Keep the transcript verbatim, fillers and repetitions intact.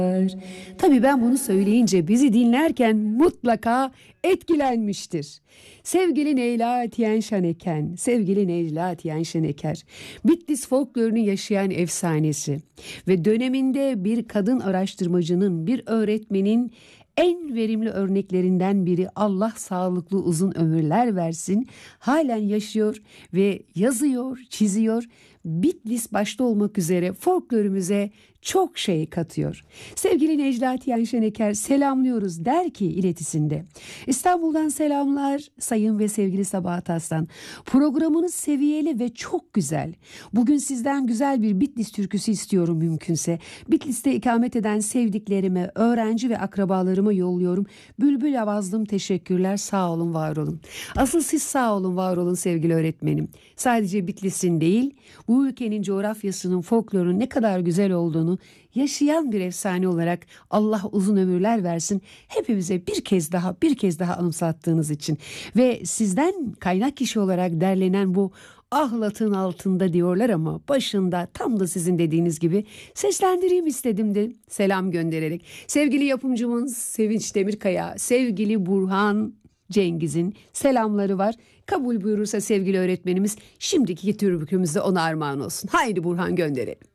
Tabii ben bunu söyleyince bizi dinlerken mutlaka etkilenmiştir. Sevgili Leyla Tiyen Şaneken, sevgili Leyla Tiyen Şaneker, Bitlis folklorunu yaşayan efsanesi ve döneminde bir kadın araştırmacının, bir öğretmenin en verimli örneklerinden biri. Allah sağlıklı uzun ömürler versin. Halen yaşıyor ve yazıyor, çiziyor. Bitlis başta olmak üzere folklorumuze çok şey katıyor. Sevgili Necla Tiyen Şaneker selamlıyoruz der ki iletisinde. İstanbul'dan selamlar sayın ve sevgili Sabahat Aslan. Programınız seviyeli ve çok güzel. Bugün sizden güzel bir Bitlis türküsü istiyorum mümkünse. Bitlis'te ikamet eden sevdiklerime, öğrenci ve akrabalarıma yolluyorum. Bülbül avazlım teşekkürler, sağ olun, var olun. Asıl siz sağ olun, var olun sevgili öğretmenim. Sadece Bitlis'in değil, bu ülkenin coğrafyasının, folklorunun ne kadar güzel olduğunu yaşayan bir efsane olarak Allah uzun ömürler versin. Hepimize bir kez daha bir kez daha anımsattığınız için ve sizden kaynak kişi olarak derlenen bu ahlatın altında diyorlar ama başında tam da sizin dediğiniz gibi seslendireyim istedim de selam göndererek. Sevgili yapımcımız Sevinç Demirkaya, sevgili Burhan Cengiz'in selamları var. Kabul buyurursa sevgili öğretmenimiz şimdiki türkümüzde ona armağan olsun. Haydi Burhan gönderelim.